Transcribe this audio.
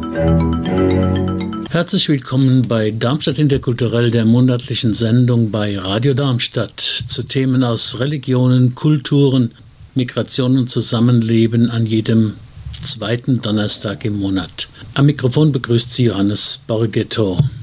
Herzlich willkommen bei Darmstadt Interkulturell, der monatlichen Sendung bei Radio Darmstadt zu Themen aus Religionen, Kulturen, Migration und Zusammenleben an jedem zweiten Donnerstag im Monat. Am Mikrofon begrüßt Sie Johannes Borghetto.